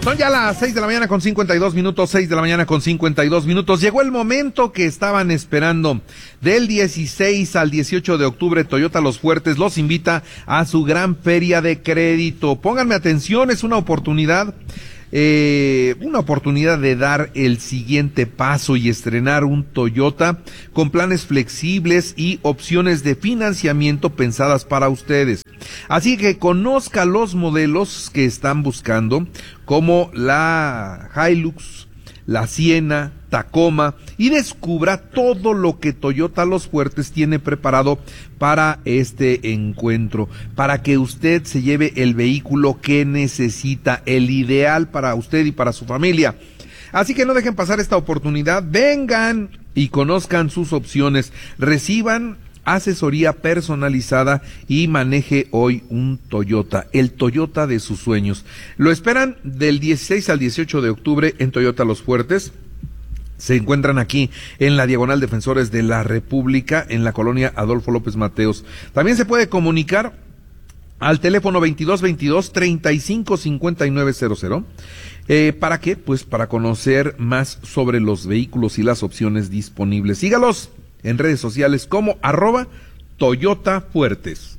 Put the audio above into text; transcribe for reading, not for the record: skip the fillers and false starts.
Son ya las 6 de la mañana con 52 minutos, 6 de la mañana con 52 minutos. Llegó el momento que estaban esperando. Del 16 al 18 de octubre, Toyota Los Fuertes los invita a su gran feria de crédito. Pónganme atención, es una oportunidad de dar el siguiente paso y estrenar un Toyota con planes flexibles y opciones de financiamiento pensadas para ustedes. Así que conozca los modelos que están buscando, como la Hilux, la Siena, Tacoma, y descubra todo lo que Toyota Los Fuertes tiene preparado para este encuentro, para que usted se lleve el vehículo que necesita, el ideal para usted y para su familia. Así que no dejen pasar esta oportunidad, vengan y conozcan sus opciones, reciban asesoría personalizada y maneje hoy un Toyota, el Toyota de sus sueños. Lo esperan del 16 al 18 de octubre en Toyota Los Fuertes. Se encuentran aquí en la Diagonal Defensores de la República, en la colonia Adolfo López Mateos. También se puede comunicar al teléfono 2222-355900. ¿Para qué? Pues para conocer más sobre los vehículos y las opciones disponibles. Sígalos en redes sociales como @Toyota Fuertes.